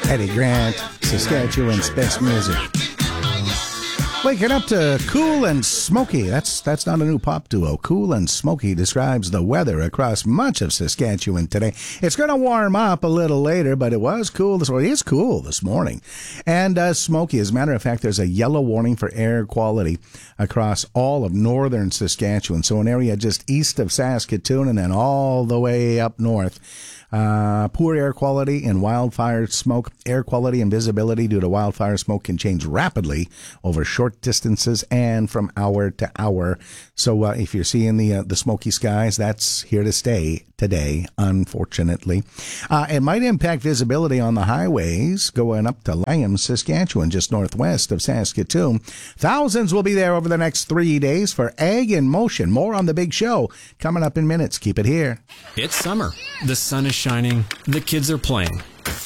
Eddie Grant, Saskatchewan's best music. Waking up to Cool and Smoky. That's not a new pop duo. Cool and Smoky describes the weather across much of Saskatchewan today. It's going to warm up a little later, but it was cool this morning. It's cool this morning. And smoky. As a matter of fact, there's a yellow warning for air quality across all of northern Saskatchewan. So an area just east of Saskatoon and then all the way up north. Poor air quality and wildfire smoke. Air quality and visibility due to wildfire smoke can change rapidly over short distances and from hour to hour. So if you're seeing the smoky skies, that's here to stay today, unfortunately. It might impact visibility on the highways going up to Langham, Saskatchewan, just northwest of Saskatoon. Thousands will be there over the next 3 days for Ag in Motion. More on the big show coming up in minutes. Keep it here. It's summer. The sun is shining. The kids are playing.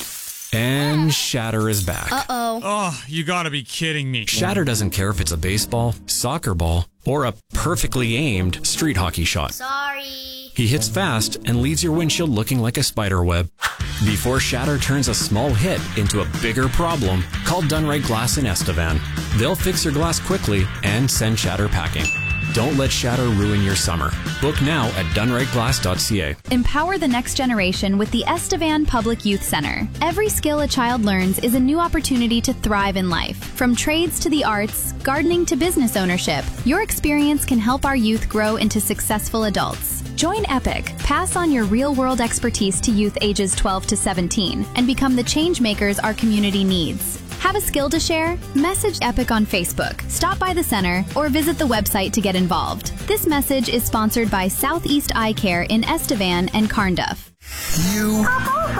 And Shatter is back. Uh-oh. Oh, you gotta be kidding me. Shatter doesn't care if it's a baseball, soccer ball, or a perfectly aimed street hockey shot. Sorry. He hits fast and leaves your windshield looking like a spider web. Before Shatter turns a small hit into a bigger problem, call Dunright Glass in Estevan. They'll fix your glass quickly and send Shatter packing. Don't let Shatter ruin your summer. Book now at dunrightglass.ca. Empower the next generation with the Estevan Public Youth Center. Every skill a child learns is a new opportunity to thrive in life. From trades to the arts, gardening to business ownership, your experience can help our youth grow into successful adults. Join EPIC, pass on your real-world expertise to youth ages 12 to 17, and become the change makers our community needs. Have a skill to share? Message EPIC on Facebook, stop by the center, or visit the website to get involved. This message is sponsored by Southeast Eye Care in Estevan and Carnduff. You,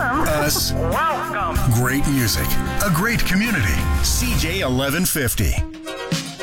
us, welcome. Great music, a great community. CJ 1150.